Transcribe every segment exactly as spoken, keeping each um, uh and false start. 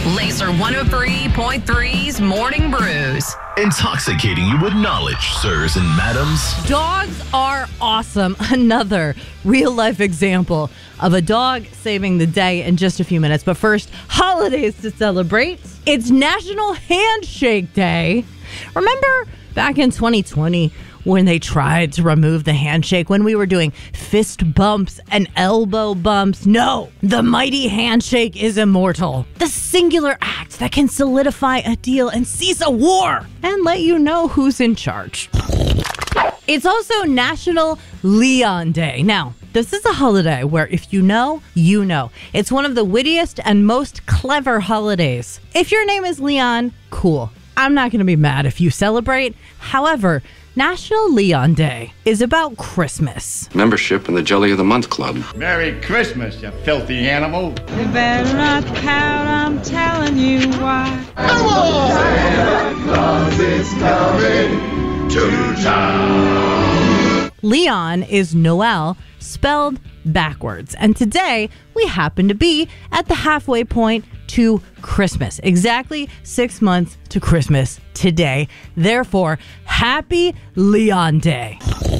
Laser one oh three point three's Morning Brews. Intoxicating you with knowledge, sirs and madams. Dogs are awesome. Another real-life example of a dog saving the day in just a few minutes. But first, holidays to celebrate. It's National Handshake Day. Remember back in twenty twenty when they tried to remove the handshake, when we were doing fist bumps and elbow bumps? No, the mighty handshake is immortal. The singular act that can solidify a deal and cease a war and let you know who's in charge. It's also National Leon Day. Now, this is a holiday where if you know, you know. It's one of the wittiest and most clever holidays. If your name is Leon, cool. I'm not going to be mad if you celebrate. However, National Leon Day is about Christmas. Membership in the Jelly of the Month Club. Merry Christmas, you filthy animal. You better not pout, I'm telling you why. Come on! Santa Claus is coming to town. Leon is Noel, spelled backwards. And today, we happen to be at the halfway point to Christmas. Exactly six months to Christmas today. Therefore, happy Leon Day.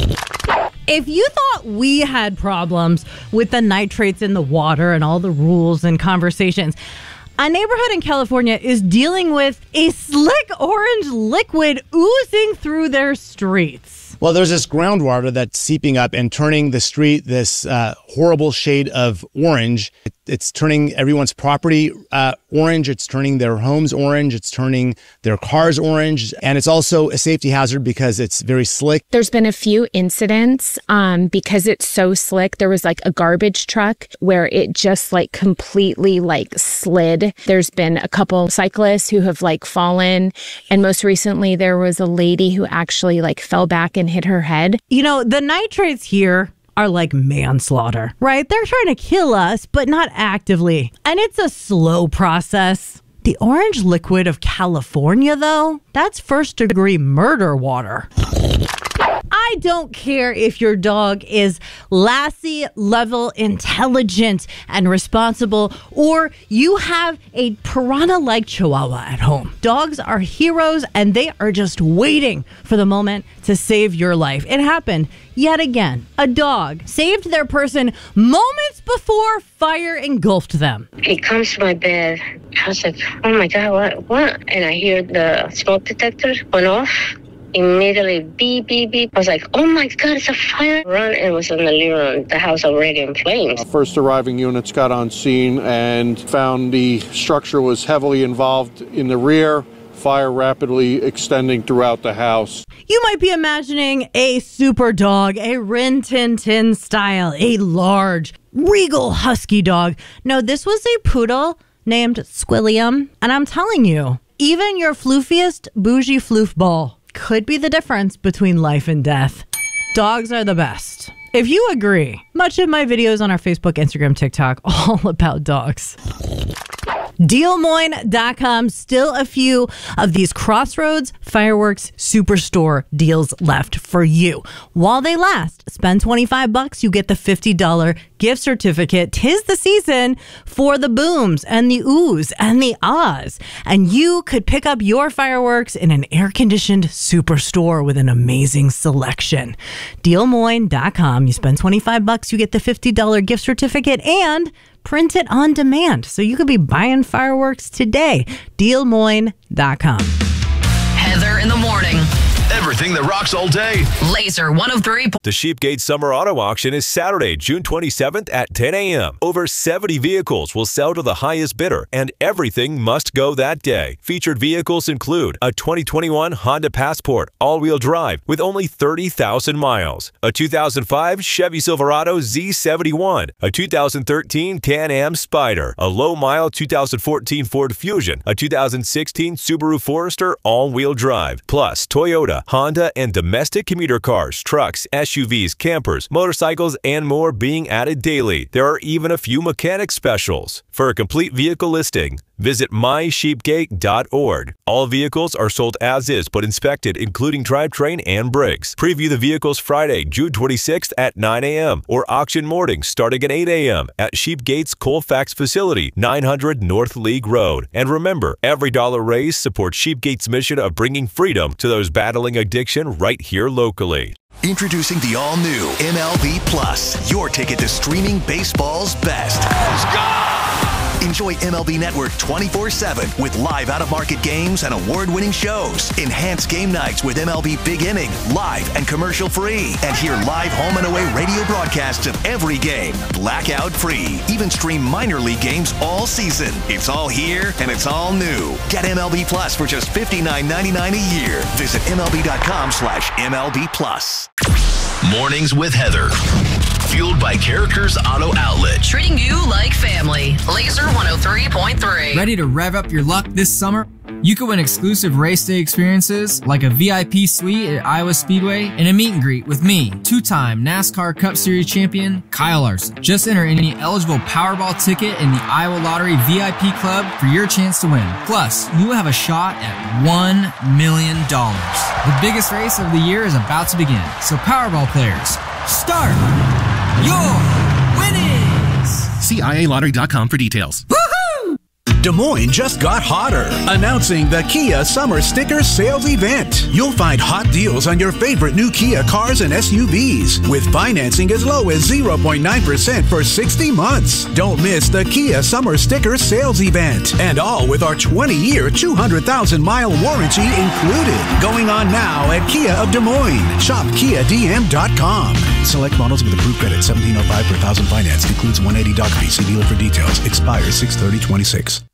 If you thought we had problems with the nitrates in the water and all the rules and conversations, a neighborhood in California is dealing with a slick orange liquid oozing through their streets. Well, there's this groundwater that's seeping up and turning the street this uh, horrible shade of orange. It, it's turning everyone's property uh, orange. It's turning their homes orange. It's turning their cars orange. And it's also a safety hazard because it's very slick. There's been a few incidents um, because it's so slick. There was like a garbage truck where it just like completely like slid. There's been a couple cyclists who have like fallen. And most recently, there was a lady who actually like fell back and hit her head. You know, the nitrates here are like manslaughter, right? They're trying to kill us, but not actively. And it's a slow process. The orange liquid of California, though, that's first degree murder water. I don't care if your dog is Lassie level intelligent and responsible, or you have a piranha-like chihuahua at home. Dogs are heroes, and they are just waiting for the moment to save your life. It happened yet again. A dog saved their person moments before fire engulfed them. He comes to my bed. I was like, oh my God, what? What? And I hear the smoke detector went off. Immediately, beep, beep, beep. I was like, oh my God, it's a fire. Run, and it was in the living room, the house already in flames. First arriving units got on scene and found the structure was heavily involved in the rear, fire rapidly extending throughout the house. You might be imagining a super dog, a Rin Tin Tin style, a large, regal husky dog. No, this was a poodle named Squilliam. And I'm telling you, even your floofiest bougie floof ball could be the difference between life and death. Dogs are the best. If you agree, much of my videos on our Facebook, Instagram, TikTok, all about dogs. Deal Moine dot com, still a few of these Crossroads Fireworks Superstore deals left for you. While they last, spend twenty-five bucks, you get the fifty dollars gift certificate. 'Tis the season for the booms and the oohs and the ahs. And you could pick up your fireworks in an air-conditioned superstore with an amazing selection. Deal Moine dot com, you spend twenty-five bucks, you get the fifty dollars gift certificate and print it on demand. So you could be buying fireworks today. Deal Moine dot com. Heather in the morning. Everything that rocks all day. Laser one oh three. The Sheepgate Summer Auto Auction is Saturday, June twenty-seventh at ten a.m. Over seventy vehicles will sell to the highest bidder, and everything must go that day. Featured vehicles include a twenty twenty-one Honda Passport all-wheel drive with only thirty thousand miles, a two thousand five Chevy Silverado Z seventy-one, a two thousand thirteen Can-Am Spyder, a low-mile two thousand fourteen Ford Fusion, a two thousand sixteen Subaru Forester all-wheel drive, plus Toyota, Honda, Honda, and domestic commuter cars, trucks, S U Vs, campers, motorcycles, and more being added daily. There are even a few mechanic specials. For a complete vehicle listing, visit my sheepgate dot org. All vehicles are sold as is but inspected, including drivetrain and brakes. Preview the vehicles Friday, June twenty-sixth at nine a.m. or auction morning starting at eight a.m. at Sheepgate's Colfax facility, nine hundred North League Road. And remember, every dollar raised supports Sheepgate's mission of bringing freedom to those battling addiction right here locally. Introducing the all-new M L B Plus, your ticket to streaming baseball's best. Let's go! Enjoy M L B Network twenty-four seven with live out-of-market games and award-winning shows. Enhanced game nights with M L B Big Inning, live and commercial-free. And hear live home and away radio broadcasts of every game, blackout-free. Even stream minor league games all season. It's all here and it's all new. Get M L B Plus for just fifty-nine ninety-nine a year. Visit M L B dot com slash M L B Plus. Mornings with Heather. Fueled by Characters Auto Outlet. Treating you like family. Laser one oh three point three. Ready to rev up your luck this summer? You can win exclusive race day experiences like a V I P suite at Iowa Speedway and a meet and greet with me, two-time NASCAR Cup Series champion Kyle Larson. Just enter any eligible Powerball ticket in the Iowa Lottery V I P Club for your chance to win. Plus, you will have a shot at one million dollars. The biggest race of the year is about to begin, so Powerball players, start your winnings! See I A lottery dot com for details. Des Moines just got hotter, announcing the Kia Summer Sticker Sales Event. You'll find hot deals on your favorite new Kia cars and S U Vs, with financing as low as zero point nine percent for sixty months. Don't miss the Kia Summer Sticker Sales Event, and all with our twenty-year, two hundred thousand mile warranty included. Going on now at Kia of Des Moines. Shop Kia D M dot com. Select models with approved credit, seventeen oh five per thousand finance. Includes one eighty doc fee. See dealer for details. Expires six thirty twenty-six.